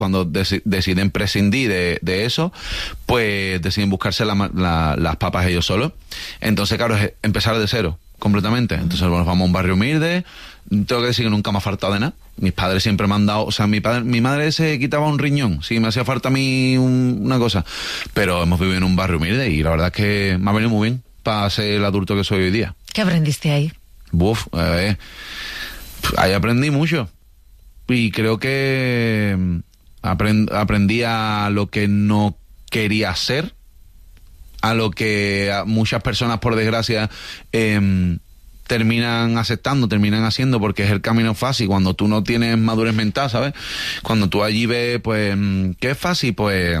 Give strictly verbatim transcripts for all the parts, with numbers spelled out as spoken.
cuando deci- deciden prescindir de, de eso, pues deciden buscarse la, la, las papas ellos solos. Entonces, claro, es empezar de cero, completamente. Entonces, bueno, vamos a un barrio humilde. Tengo que decir que nunca me ha faltado de nada. Mis padres siempre me han dado, o sea, mi padre, mi madre se quitaba un riñón, sí, me hacía falta a mí un, una cosa. Pero hemos vivido en un barrio humilde y la verdad es que me ha venido muy bien para ser el adulto que soy hoy día. ¿Qué aprendiste ahí? Buf, eh, ahí aprendí mucho. Y creo que aprend, aprendí a lo que no quería hacer, a lo que muchas personas, por desgracia, eh, terminan aceptando, terminan haciendo, porque es el camino fácil. Cuando tú no tienes madurez mental, ¿sabes? Cuando tú allí ves, pues, ¿qué es fácil? Pues,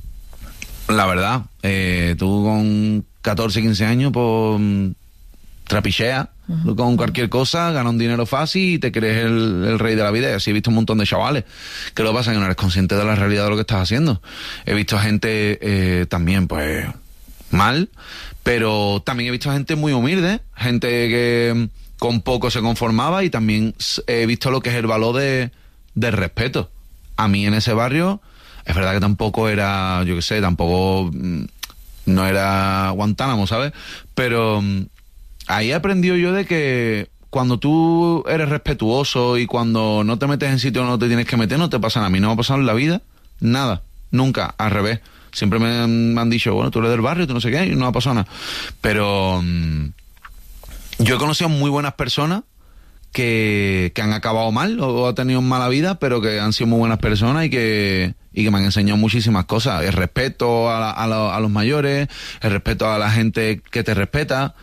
la verdad, eh, tú con catorce, quince años, pues, trapicheas uh-huh. con cualquier cosa, ganas un dinero fácil y te crees el, el rey de la vida. Y así he visto un montón de chavales. Que lo que pasa es que no eres consciente de la realidad de lo que estás haciendo. He visto gente eh, también, pues, mal, pero también he visto gente muy humilde, gente que con poco se conformaba, y también he visto lo que es el valor de, de respeto. A mí en ese barrio, es verdad que tampoco era, yo qué sé, tampoco no era Guantánamo, ¿sabes? Pero ahí he aprendido yo de que cuando tú eres respetuoso y cuando no te metes en sitios donde no te tienes que meter, no te pasa nada. A mí no me ha pasado en la vida nada, nunca, al revés. Siempre me han, me han dicho, bueno, tú eres del barrio, tú no sé qué, y no ha pasado nada. Pero um, yo he conocido muy buenas personas que, que han acabado mal o, o han tenido mala vida, pero que han sido muy buenas personas y que, y que me han enseñado muchísimas cosas. El respeto a, la, a, la, a los mayores, el respeto a la gente que te respeta.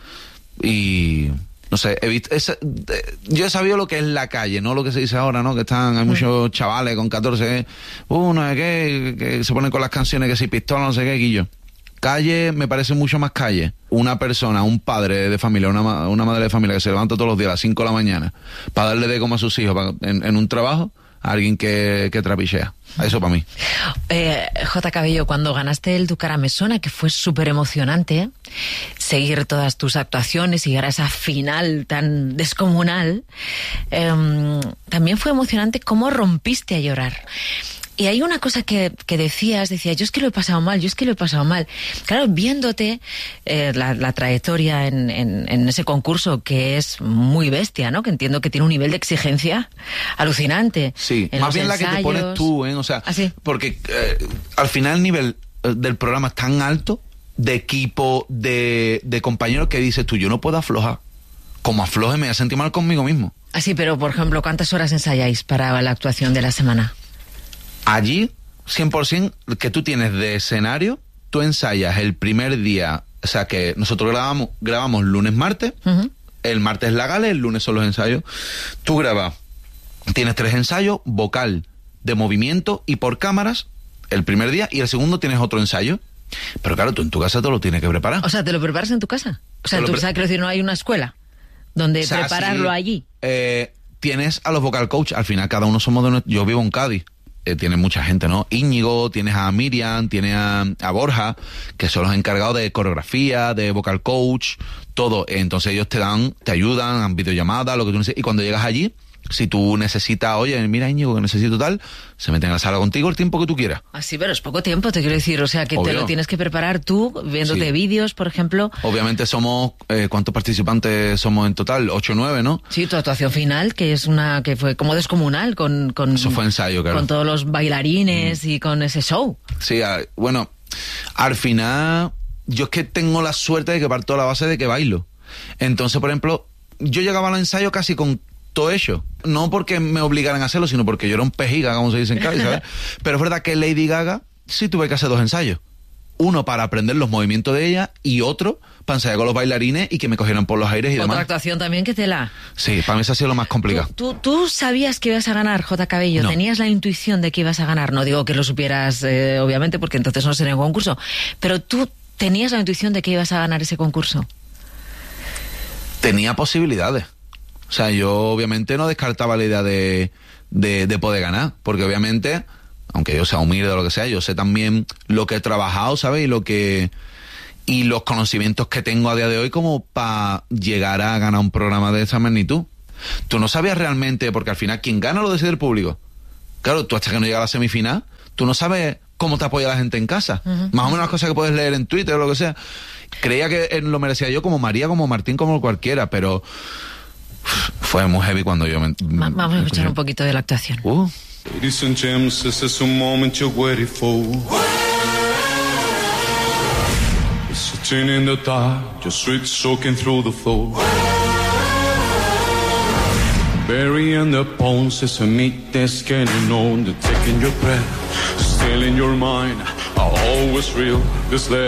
Y no sé, he visto, es, yo he sabido lo que es la calle, no lo que se dice ahora, ¿no? Que están, hay muchos chavales con catorce, uh, no sé qué, que se ponen con las canciones que si pistola, no sé qué, Guillo. Calle me parece mucho más calle. Una persona, un padre de familia, una, una madre de familia que se levanta todos los días a las cinco de la mañana para darle de comer a sus hijos para, en, en un trabajo, a alguien que, que trapichea. Eso para mí. Eh, J. Cabello, cuando ganaste el Ducara me suena que fue súper emocionante, ¿eh? Seguir todas tus actuaciones y llegar a esa final tan descomunal. Eh, también fue emocionante cómo rompiste a llorar. Y hay una cosa que, que decías, decías, yo es que lo he pasado mal, yo es que lo he pasado mal. Claro, viéndote eh, la, la trayectoria en, en, en ese concurso, que es muy bestia, ¿no? Que entiendo que tiene un nivel de exigencia alucinante. Sí, más bien ensayos. La que te pones tú, ¿eh? O sea, ¿ah, sí? Porque eh, al final el nivel del programa es tan alto, de equipo, de, de compañeros, que dices tú, yo no puedo aflojar. Como afloje me voy a sentir mal conmigo mismo. Así, pero por ejemplo, ¿cuántas horas ensayáis para la actuación de la semana? Allí, cien por ciento que tú tienes de escenario, tú ensayas el primer día, o sea que nosotros grabamos, grabamos lunes, martes, uh-huh. El martes la gala, el lunes son los ensayos. Tú grabas, tienes tres ensayos, vocal, de movimiento y por cámaras, el primer día, y el segundo tienes otro ensayo. Pero claro, tú en tu casa te lo tienes que preparar. O sea, ¿te lo preparas en tu casa? O sea, tú pre- sabes, quiero decir, no hay una escuela donde o sea, prepararlo sí, allí. Eh, tienes a los vocal coach, al final cada uno somos de nuestro... Yo vivo en Cádiz. Eh, tiene mucha gente, ¿no? Íñigo, tienes a Miriam, tienes a, a Borja, que son los encargados de coreografía, de vocal coach, todo. Entonces ellos te dan, te ayudan, han videollamadas, lo que tú necesites. Y cuando llegas allí, si tú necesitas, oye, mira Íñigo, que necesito tal, se meten a la sala contigo el tiempo que tú quieras. Así, pero es poco tiempo, te quiero decir. O sea, que Obvio. Te lo tienes que preparar tú, viéndote sí. vídeos, por ejemplo. Obviamente somos, eh, ¿cuántos participantes somos en total? Ocho o nueve, ¿no? Sí, tu actuación final, que es una, que fue como descomunal, con... con Eso fue ensayo, claro. Con todos los bailarines mm. y con ese show. Sí, bueno, al final, yo es que tengo la suerte de que parto a la base de que bailo. Entonces, por ejemplo, yo llegaba al ensayo casi con todo hecho. No porque me obligaran a hacerlo, sino porque yo era un pejiga, como se dice en Cádiz, ¿sabes? Pero es verdad que Lady Gaga sí tuve que hacer dos ensayos. Uno para aprender los movimientos de ella y otro para ensayar con los bailarines y que me cogieran por los aires y Otra demás. Otra actuación también que te la... Sí, para mí eso ha sido lo más complicado. ¿Tú, tú, tú sabías que ibas a ganar, J. Cabello? No. ¿Tenías la intuición de que ibas a ganar? No digo que lo supieras, eh, obviamente, porque entonces no sería un concurso. Pero tú tenías la intuición de que ibas a ganar ese concurso. Tenía posibilidades. O sea, yo obviamente no descartaba la idea de, de, de poder ganar, porque obviamente, aunque yo sea humilde o lo que sea, yo sé también lo que he trabajado, ¿sabes? Y lo que y los conocimientos que tengo a día de hoy como para llegar a ganar un programa de esa magnitud. Tú no sabías realmente, porque al final quien gana lo decide el público. Claro, tú hasta que no llegas a la semifinal, tú no sabes cómo te apoya la gente en casa. Uh-huh. Más o menos las cosas que puedes leer en Twitter o lo que sea. Creía que lo merecía yo como María, como Martín, como cualquiera, pero fue muy heavy cuando yo me... Ma- vamos a escuchar un poquito de la actuación. Uh. Ladies and gents, this is a moment you're waiting for. Sitting in the dark, your sweat soaking through the floor. Burying the bones as a meat that's getting on. They're taking your breath, still in your mind. Are always real. This